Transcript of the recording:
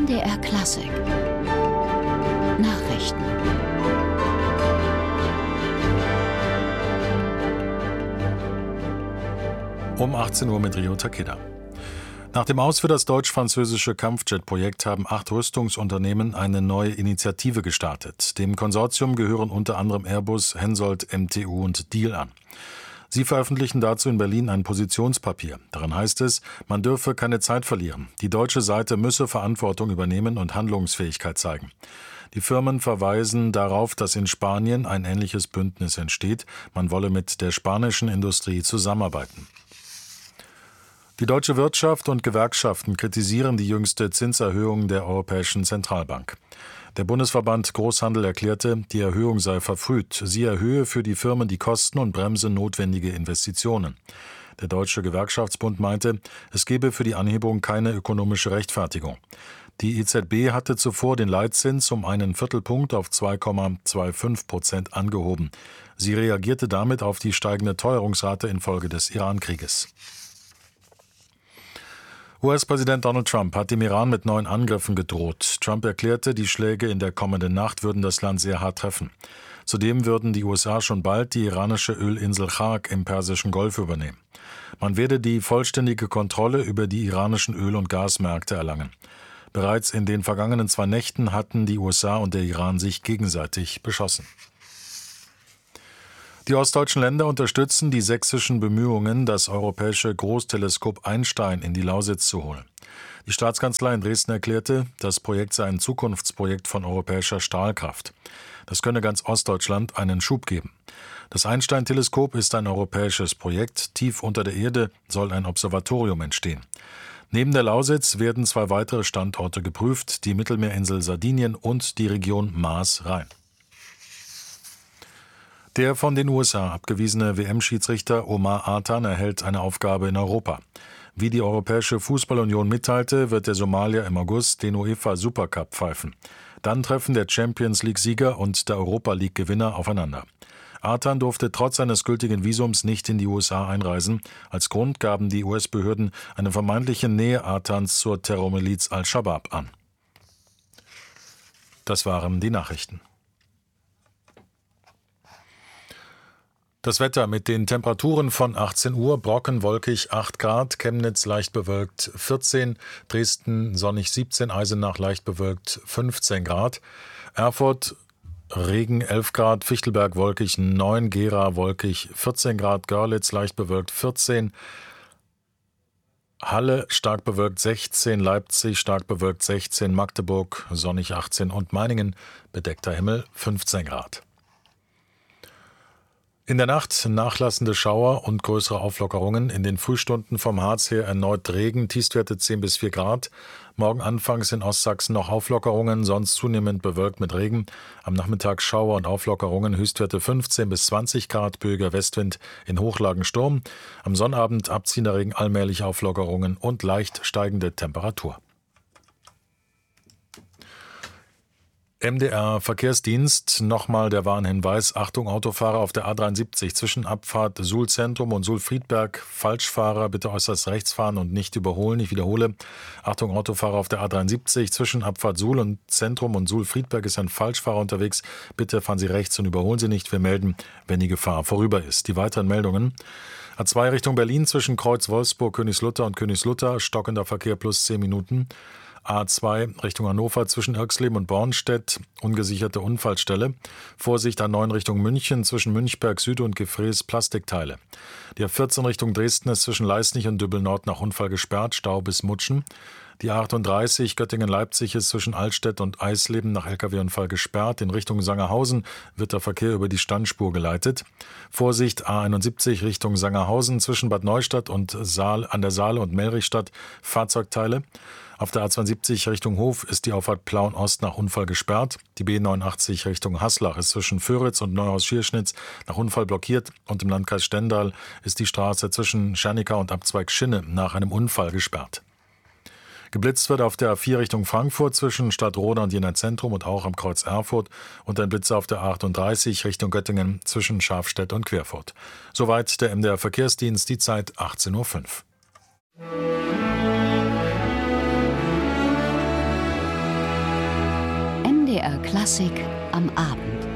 MDR Klassik Nachrichten. Um 18 Uhr mit Rio Takeda. Nach dem Aus für das deutsch-französische Kampfjet-Projekt haben 8 Rüstungsunternehmen eine neue Initiative gestartet. Dem Konsortium gehören unter anderem Airbus, Hensoldt, MTU und Diehl an. Sie veröffentlichen dazu in Berlin ein Positionspapier. Darin heißt es, man dürfe keine Zeit verlieren. Die deutsche Seite müsse Verantwortung übernehmen und Handlungsfähigkeit zeigen. Die Firmen verweisen darauf, dass in Spanien ein ähnliches Bündnis entsteht. Man wolle mit der spanischen Industrie zusammenarbeiten. Die deutsche Wirtschaft und Gewerkschaften kritisieren die jüngste Zinserhöhung der Europäischen Zentralbank. Der Bundesverband Großhandel erklärte, die Erhöhung sei verfrüht. Sie erhöhe für die Firmen die Kosten und bremse notwendige Investitionen. Der Deutsche Gewerkschaftsbund meinte, es gebe für die Anhebung keine ökonomische Rechtfertigung. Die EZB hatte zuvor den Leitzins um einen Viertelpunkt auf 2,25% angehoben. Sie reagierte damit auf die steigende Teuerungsrate infolge des Iran-Krieges. US-Präsident Donald Trump hat dem Iran mit neuen Angriffen gedroht. Trump erklärte, die Schläge in der kommenden Nacht würden das Land sehr hart treffen. Zudem würden die USA schon bald die iranische Ölinsel Chag im Persischen Golf übernehmen. Man werde die vollständige Kontrolle über die iranischen Öl- und Gasmärkte erlangen. Bereits in den vergangenen 2 Nächten hatten die USA und der Iran sich gegenseitig beschossen. Die ostdeutschen Länder unterstützen die sächsischen Bemühungen, das europäische Großteleskop Einstein in die Lausitz zu holen. Die Staatskanzlei in Dresden erklärte, das Projekt sei ein Zukunftsprojekt von europäischer Strahlkraft. Das könne ganz Ostdeutschland einen Schub geben. Das Einstein-Teleskop ist ein europäisches Projekt. Tief unter der Erde soll ein Observatorium entstehen. Neben der Lausitz werden 2 weitere Standorte geprüft, die Mittelmeerinsel Sardinien und die Region Maas-Rhein. Der von den USA abgewiesene WM-Schiedsrichter Omar Artan erhält eine Aufgabe in Europa. Wie die Europäische Fußballunion mitteilte, wird der Somalier im August den UEFA Supercup pfeifen. Dann treffen der Champions-League-Sieger und der Europa-League-Gewinner aufeinander. Artan durfte trotz seines gültigen Visums nicht in die USA einreisen. Als Grund gaben die US-Behörden eine vermeintliche Nähe Artans zur Terrormiliz Al-Shabaab an. Das waren die Nachrichten. Das Wetter mit den Temperaturen von 18 Uhr, Brocken wolkig 8 Grad, Chemnitz leicht bewölkt 14, Dresden sonnig 17, Eisenach leicht bewölkt 15 Grad, Erfurt Regen 11 Grad, Fichtelberg wolkig 9, Gera wolkig 14 Grad, Görlitz leicht bewölkt 14, Halle stark bewölkt 16, Leipzig stark bewölkt 16, Magdeburg sonnig 18 und Meiningen bedeckter Himmel 15 Grad. In der Nacht nachlassende Schauer und größere Auflockerungen. In den Frühstunden vom Harz her erneut Regen, Tiefstwerte 10 bis 4 Grad. Morgen anfangs in Ostsachsen noch Auflockerungen, sonst zunehmend bewölkt mit Regen. Am Nachmittag Schauer und Auflockerungen, Höchstwerte 15 bis 20 Grad, böiger Westwind, in Hochlagen Sturm. Am Sonnabend abziehender Regen, allmählich Auflockerungen und leicht steigende Temperatur. MDR Verkehrsdienst, nochmal der Warnhinweis, Achtung Autofahrer auf der A73 zwischen Abfahrt Suhl-Zentrum und Suhl-Friedberg, Falschfahrer bitte äußerst rechts fahren und nicht überholen, ich wiederhole, Achtung Autofahrer auf der A73 zwischen Abfahrt Suhl und Zentrum und Suhl-Friedberg ist ein Falschfahrer unterwegs, bitte fahren Sie rechts und überholen Sie nicht, wir melden, wenn die Gefahr vorüber ist. Die weiteren Meldungen: A2 Richtung Berlin zwischen Kreuz Wolfsburg, Königslutter und Königslutter, stockender Verkehr plus 10 Minuten. A2 Richtung Hannover zwischen Irxleben und Bornstedt, ungesicherte Unfallstelle. Vorsicht A9 Richtung München zwischen Münchberg Süd und Gefrees Plastikteile. Die A14 Richtung Dresden ist zwischen Leisnig und Dübbel-Nord nach Unfall gesperrt, Stau bis Mutschen. Die A38 Göttingen-Leipzig ist zwischen Altstedt und Eisleben nach Lkw-Unfall gesperrt. In Richtung Sangerhausen wird der Verkehr über die Standspur geleitet. Vorsicht A71 Richtung Sangerhausen zwischen Bad Neustadt und an der Saale und Melrichstadt Fahrzeugteile. Auf der A72 Richtung Hof ist die Auffahrt Plauen-Ost nach Unfall gesperrt. Die B89 Richtung Haslach ist zwischen Föhritz und Neuhaus-Schierschnitz nach Unfall blockiert. Und im Landkreis Stendal ist die Straße zwischen Schernika und Abzweig Schinne nach einem Unfall gesperrt. Geblitzt wird auf der A4 Richtung Frankfurt zwischen Stadtroda und Jena Zentrum und auch am Kreuz Erfurt und ein Blitzer auf der A38 Richtung Göttingen zwischen Schafstedt und Querfurt. Soweit der MDR Verkehrsdienst, die Zeit 18:05 Uhr. BR Klassik am Abend.